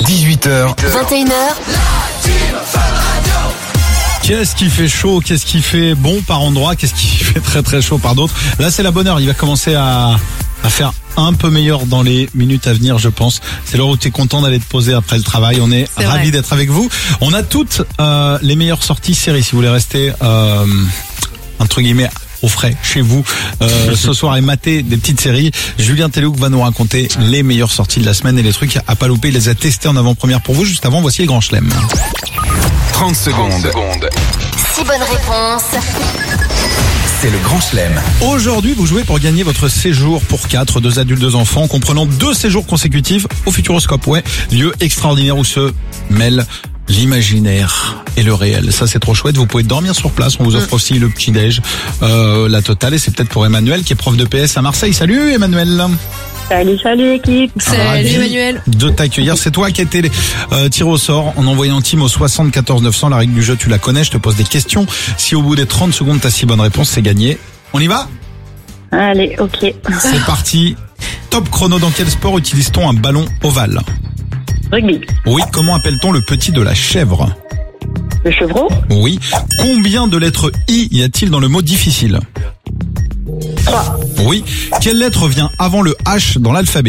18h, 21h. Qu'est-ce qui fait chaud, qu'est-ce qui fait bon par endroits, qu'est-ce qui fait très très chaud par d'autres. Là c'est la bonne heure, il va commencer à faire un peu meilleur dans les minutes à venir, je pense. C'est l'heure où tu es content d'aller te poser après le travail. On est ravis d'être avec vous. On a toutes les meilleures sorties séries si vous voulez rester entre guillemets au frais chez vous ce soir et mater des petites séries. Julien Tellouk va nous raconter les meilleures sorties de la semaine et les trucs à pas louper. Il les a testés en avant-première pour vous. Juste avant, voici les grands chelems. 30 secondes. 6 bonnes réponses. C'est le grand chelem. Aujourd'hui, vous jouez pour gagner votre séjour pour 4, 2 adultes, 2 enfants, comprenant 2 séjours consécutifs au Futuroscope. Ouais, lieu extraordinaire où se mêlent l'imaginaire et le réel. Ça, c'est trop chouette. Vous pouvez dormir sur place. On vous offre aussi le petit-déj, la totale. Et c'est peut-être pour Emmanuel, qui est prof de PS à Marseille. Salut, Emmanuel. Salut l'équipe. Salut Emmanuel. De t'accueillir. C'est toi qui as été tiré au sort en envoyant team au 74 900. La règle du jeu, tu la connais. Je te pose des questions. Si au bout des 30 secondes, t'as 6 bonnes réponses, c'est gagné. On y va? Allez, ok. C'est parti. Top chrono. Dans quel sport utilise-t-on un ballon ovale? Rugby. Oui. Comment appelle-t-on le petit de la chèvre? Le chevreau. Oui. Combien de lettres I y a-t-il dans le mot difficile? 3. Oui. Quelle lettre vient avant le H dans l'alphabet?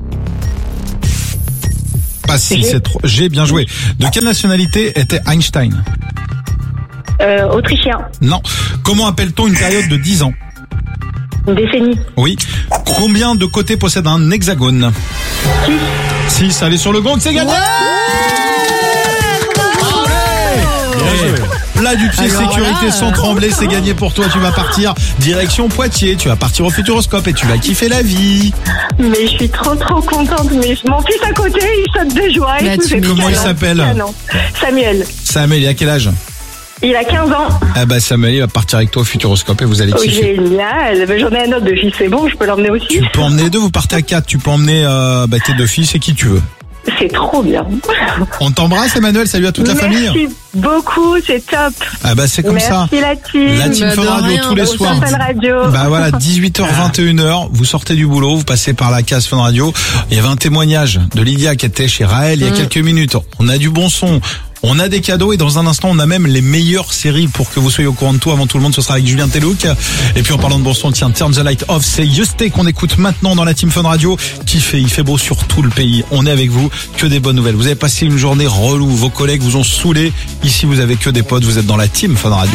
Pas si, c'est trop. G, bien joué. De quelle nationalité était Einstein? Autrichien. Non. Comment appelle-t-on une période de 10 ans? Une décennie. Oui. Combien de côtés possède un hexagone? 6. 6. Allez sur le gong, c'est gagné! Plat du pied, alors sécurité là, sans trembler, c'est gagné pour toi. Tu vas partir direction Poitiers, tu vas partir au Futuroscope et tu vas kiffer la vie. Mais je suis trop contente. Mais mon fils à côté, il saute de joie. Bah, Et tout, tu c'est m'étonnes. Comment il canon, s'appelle? canon. Samuel. Samuel, il a quel âge? Il a 15 ans. Ah bah Samuel, il va partir avec toi au Futuroscope et vous allez Oh, kiffer. génial. Mais j'en ai un autre de fils, c'est bon, je peux l'emmener aussi. Tu peux emmener les deux, vous partez à 4, tu peux emmener tes 2 fils et qui tu veux. C'est trop bien. On t'embrasse Emmanuel, salut à toute la famille. Merci beaucoup, c'est top. Ah bah c'est comme ça. Merci la team. La team Bah, Fun de Radio rien, tous les on soirs. Fun Radio. Bah voilà, 18h, 21h, vous sortez du boulot, vous passez par la case Fun Radio. Il y avait un témoignage de Lydia qui était chez Raël il y a quelques minutes. On a du bon son. On a des cadeaux et dans un instant, on a même les meilleures séries pour que vous soyez au courant de tout. Avant tout le monde, ce sera avec Julien Tellouk. Et puis en parlant de bon son, tiens, Turn the Light Off, c'est Yusté qu'on écoute maintenant dans la Team Fun Radio. Il fait beau sur tout le pays. On est avec vous, que des bonnes nouvelles. Vous avez passé une journée relou, vos collègues vous ont saoulé. Ici, vous avez que des potes, vous êtes dans la Team Fun Radio.